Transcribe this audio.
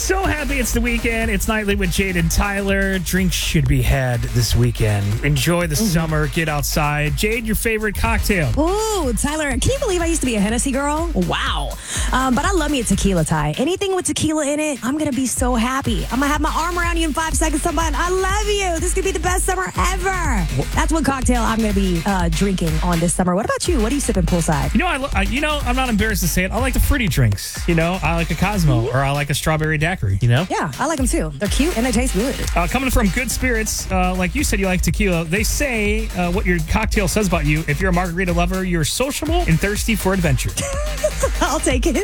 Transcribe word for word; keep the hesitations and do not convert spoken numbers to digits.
So happy it's the weekend. It's Nightly with Jade and Tyler. Drinks should be had this weekend. Enjoy the mm-hmm. summer. Get outside. Jade, your favorite cocktail? Ooh, Tyler, can you believe I used to be a Hennessy girl? Wow. Um, but I love me a tequila, Ty. Anything with tequila in it, I'm going to be so happy. I'm going to have my arm around you in five seconds. Somebody, I love you. This could be the best summer ever. That's what cocktail I'm going to be uh, drinking on this summer. What about you? What are you sipping poolside? You know, I, I, you know, I'm not embarrassed to say it. I like the fruity drinks. You know, I like a Cosmo mm-hmm. or I like a strawberry daiquiri, you know? Yeah, I like them too. They're cute and they taste good. Uh, coming from Good Spirits, uh, like you said, you like tequila. They say uh, what your cocktail says about you. If you're a margarita lover, you're sociable and thirsty for adventure. I'll take it.